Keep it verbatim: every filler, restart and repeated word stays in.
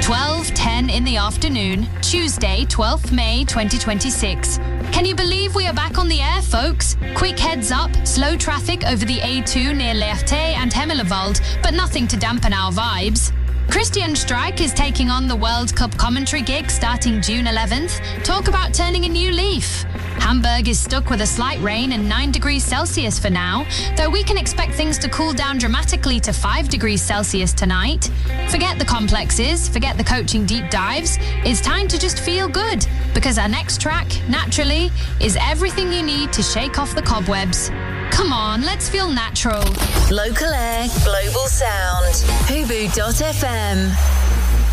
twelve ten in the afternoon, Tuesday, twelfth of May, twenty twenty-six. Can you believe we are back on the air, folks? Quick heads up, slow traffic over the A two near Leerte and Hemmeleveld, but nothing to dampen our vibes. Christian Streich is taking on the World Cup commentary gig starting June eleventh. Talk about turning a new leaf. Hamburg is stuck with a slight rain and nine degrees Celsius for now, though we can expect things to cool down dramatically to five degrees Celsius tonight. Forget the complexes, forget the coaching deep dives. It's time to just feel good, because our next track, naturally, is everything you need to shake off the cobwebs. Come on, let's feel natural. Local air, global sound. Hubu dot F M.